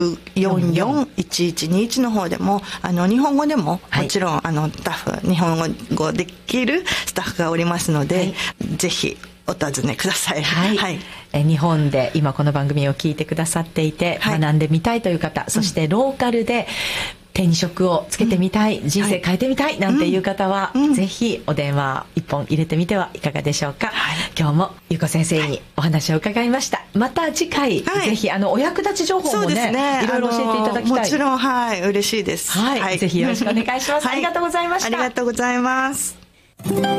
441121の方でも日本語でももちろんスタッフ日本語できるスタッフがおりますので、ぜひお尋ねください。 日本で今この番組を聞いてくださっていて、学んでみたいという方、そしてローカルで手に職をつけてみたい、人生変えてみたいなんていう方は、ぜひお電話一本入れてみてはいかがでしょうか。今日もゆうこ先生にお話を伺いました。また次回、ぜひお役立ち情報もね、いろいろ教えていただきたい。 もちろん嬉しいです。 ぜひよろしくお願いします。ありがとうございました。 ありがとうございます。